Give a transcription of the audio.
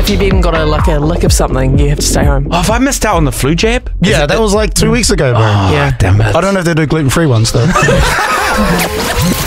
if you've even got a lick of something, you have to stay home. Oh, have I missed out on the flu jab? Yeah, that was like 2 weeks ago, bro. Oh, Yeah. damn it. I don't know if they do gluten-free ones, though.